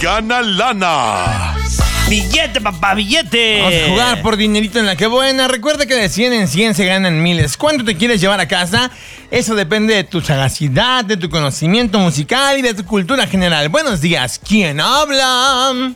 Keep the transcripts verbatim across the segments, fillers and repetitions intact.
gana lana. ¡Billete, papá, billete! Vamos a jugar por dinerito en la que buena. Recuerda que de cien en cien se ganan miles. ¿Cuánto te quieres llevar a casa? Eso depende de tu sagacidad, de tu conocimiento musical y de tu cultura general. Buenos días. ¿Quién habla?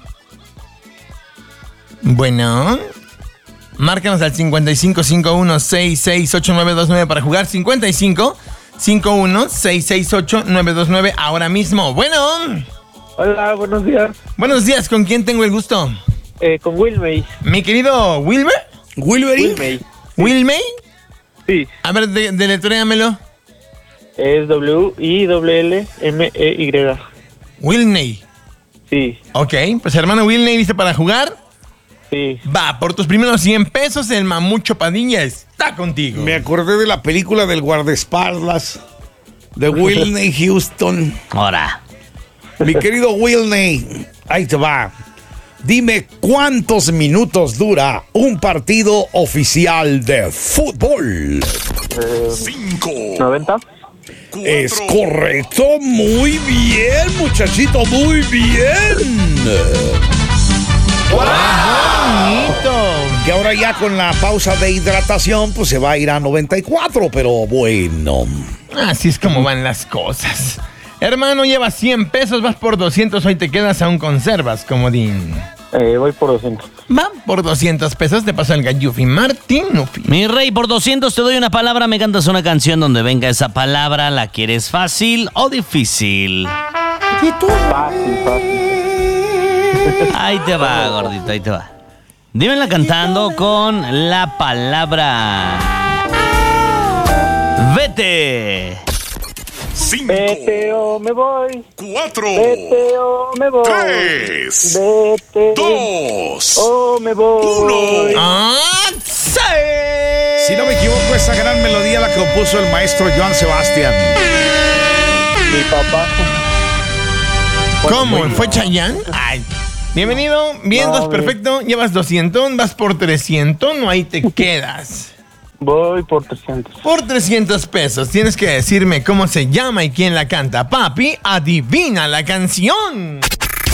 Bueno. Márcanos al cincuenta y cinco cincuenta y uno sesenta y seis ocho nueve dos nueve para jugar. cincuenta y cinco cincuenta y uno sesenta y seis ocho nueve dos nueve ahora mismo. Bueno. Hola, buenos días. Buenos días, ¿con quién tengo el gusto? Eh, con Wilmey. Mi querido Wilmer. ¿Wilbery? Wilmey. ¿Wilmey? Sí. A ver, de, deletréamelo. Es W I L L M E Y. Wilney. Sí, Ok, pues hermano Wilney, ¿listo para jugar? sí. Va, por tus primeros cien pesos, el Mamucho Padilla está contigo. Me acordé de la película del guardaespaldas de Whitney Houston. Ahora. Mi querido Whitney, ahí te va. Dime cuántos minutos dura un partido oficial de fútbol. Eh, Cinco. ¿noventa? Cuatro. Es correcto, muy bien, muchachito, muy bien. ¡Bonito! Que ahora ya con la pausa de hidratación, pues se va a ir a noventa y cuatro, pero bueno. Así es como van las cosas. Hermano, llevas cien pesos, vas por doscientos, hoy te quedas, aún conservas, comodín. Eh, voy por doscientos. Va, por doscientos pesos te paso el Gallufi Martín. Mi rey, por doscientos te doy una palabra, me cantas una canción donde venga esa palabra. ¿La quieres fácil o difícil? Fácil, fácil. Ahí te va, gordito, ahí te va. Dímela cantando con la palabra vete. Cinco. Vete o me voy. Cuatro. Vete o me voy. Tres. Vete Dos. o me voy. Uno. ¡Ah, sí! Si no me equivoco, esa gran melodía la compuso el maestro Joan Sebastián. Mi papá. ¿Cómo? ¿Fue Chayanne? Ay. Bienvenido, bien, No, vas bien. perfecto, llevas doscientos, vas por trescientos, no ahí te quedas. Voy por trescientos. Por trescientos pesos tienes que decirme cómo se llama y quién la canta. Papi, adivina la canción.